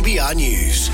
3BR News.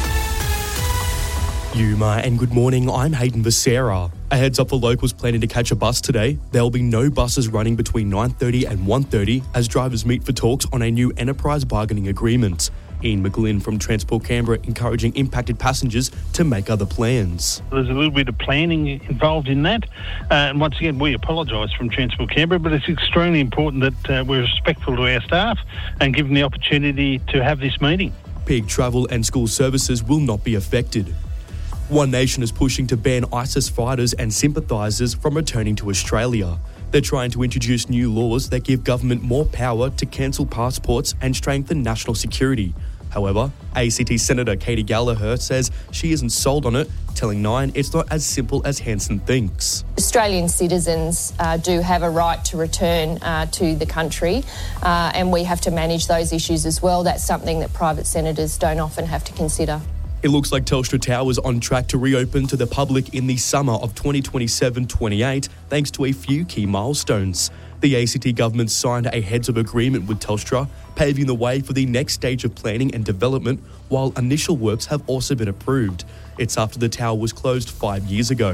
Yuma and good morning, I'm Hayden Becerra. A heads up for locals planning to catch a bus today. There will be no buses running between 9:30 and 1:30 as drivers meet for talks on a new enterprise bargaining agreement. Ian McGlynn from Transport Canberra encouraging impacted passengers to make other plans. There's a little bit of planning involved in that. And once again, we apologise from Transport Canberra, but it's extremely important that we're respectful to our staff and give them the opportunity to have this meeting. Peak travel and school services will not be affected. One Nation is pushing to ban ISIS fighters and sympathisers from returning to Australia. They're trying to introduce new laws that give government more power to cancel passports and strengthen national security. However, ACT Senator Katie Gallagher says she isn't sold on it, telling Nine it's not as simple as Hanson thinks. Australian citizens do have a right to return to the country and we have to manage those issues as well. That's something that private senators don't often have to consider. It looks like Telstra Tower is on track to reopen to the public in the summer of 2027-28 thanks to a few key milestones. The ACT government signed a heads-of agreement with Telstra, paving the way for the next stage of planning and development, while initial works have also been approved. It's after the tower was closed 5 years ago.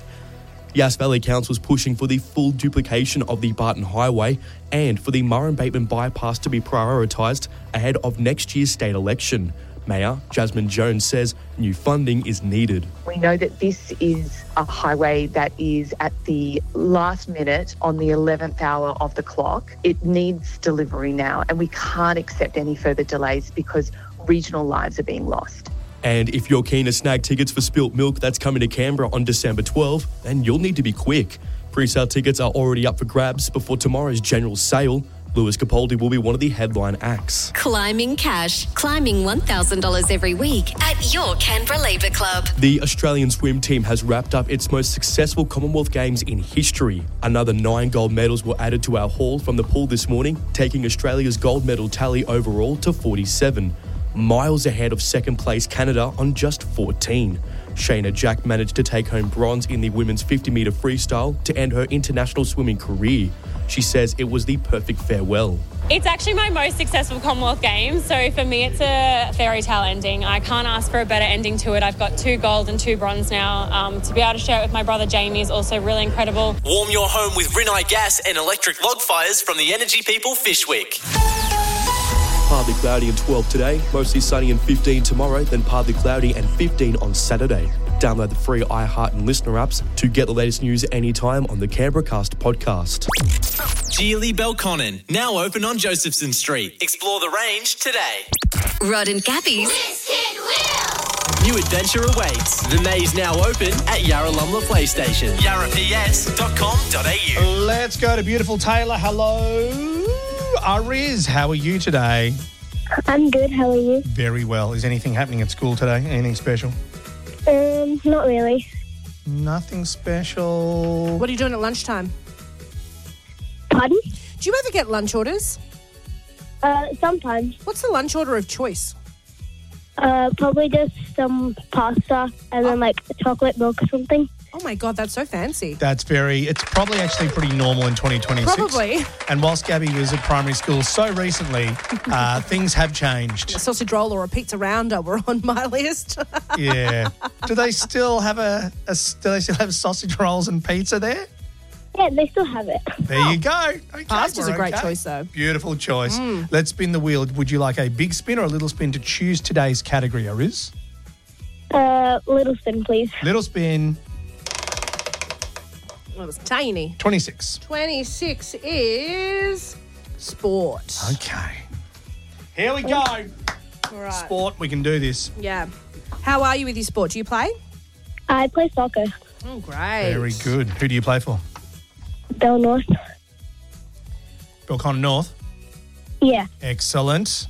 Yass Valley Council is pushing for the full duplication of the Barton Highway and for the Murray-Bateman bypass to be prioritised ahead of next year's state election. Mayor Jasmine Jones says new funding is needed. We know that this is a highway that is at the last minute on the 11th hour of the clock. It needs delivery now and we can't accept any further delays because regional lives are being lost. And if you're keen to snag tickets for Spilt Milk that's coming to Canberra on December 12, then you'll need to be quick. Pre-sale tickets are already up for grabs before tomorrow's general sale. Lewis Capaldi will be one of the headline acts. Climbing Cash. Climbing $1,000 every week at your Canberra Labour Club. The Australian swim team has wrapped up its most successful Commonwealth Games in history. Another 9 gold medals were added to our haul from the pool this morning, taking Australia's gold medal tally overall to 47. Miles ahead of second place Canada on just 14. Shayna Jack managed to take home bronze in the women's 50-metre freestyle to end her international swimming career. She says it was the perfect farewell. It's actually my most successful Commonwealth Games, so for me it's a fairy tale ending. I can't ask for a better ending to it. I've got 2 gold and 2 bronze now. To be able to share it with my brother Jamie is also really incredible. Warm your home with Rinnai gas and electric log fires from the Energy People Fishwick. Partly cloudy and 12 today, mostly sunny and 15 tomorrow, then partly cloudy and 15 on Saturday. Download the free iHeart and Listener apps to get the latest news anytime on the Canberracast podcast. Geely Belconnen, now open on Josephson Street. Explore the range today. Rod and Gabby's New adventure awaits. The maze now open at Yarralumla PlayStation. yarraps.com.au. Let's go to beautiful Taylor. Hello. Ariz, how are you today? I'm good, how are you? Very well. Is anything happening at school today? Anything special? Not really. Nothing special. What are you doing at lunchtime? Pardon? Do you ever get lunch orders? Sometimes. What's the lunch order of choice? Probably just some pasta and then like chocolate milk or something. Oh my God, that's so fancy. It's probably actually pretty normal in 2026. Probably. And whilst Gabby was at primary school so recently, things have changed. A sausage roll or a pizza rounder were on my list. Yeah. Do they still have sausage rolls and pizza there? Yeah, they still have it. There you go. Okay, Pasta's a great choice, though. Beautiful choice. Let's spin the wheel. Would you like a big spin or a little spin to choose today's category, Ariz? Little spin, please. Little spin. Well, it was tiny. 26. 26 is sport. Okay. Here we go. All right. Sport, we can do this. Yeah. How are you with your sport? Do you play? I play soccer. Oh, great. Very good. Who do you play for? Bell North. Belconnen North? Yeah. Excellent.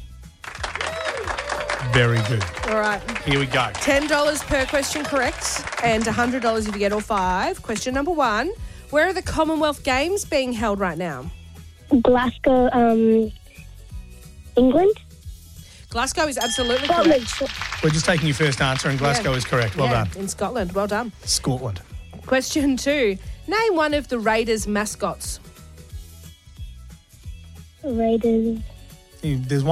Very good. All right. Here we go. $10 per question correct and $100 if you get all 5. Question number 1. Where are the Commonwealth Games being held right now? Glasgow, England. Glasgow is absolutely correct. We're just taking your first answer and Glasgow is correct. Well done. In Scotland. Well done. Scotland. Question 2. Name one of the Raiders' mascots. Raiders. There's